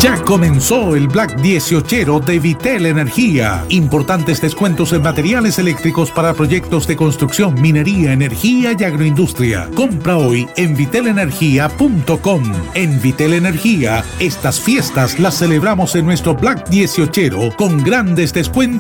Ya comenzó el Black 18 de Vitel Energía. Importantes descuentos en materiales eléctricos para proyectos de construcción, minería, energía y agroindustria. Compra hoy en vitelenergia.com. En Vitel Energía, estas fiestas las celebramos en nuestro Black 18 con grandes descuentos